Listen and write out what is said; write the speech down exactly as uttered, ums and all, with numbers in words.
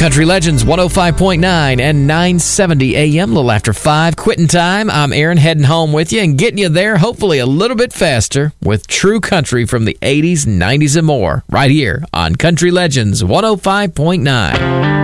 Country Legends one oh five point nine and nine seventy A M, a little after five. Quitting time. I'm Aaron, heading home with you and getting you there hopefully a little bit faster with true country from the eighties, nineties, and more right here on Country Legends one oh five point nine.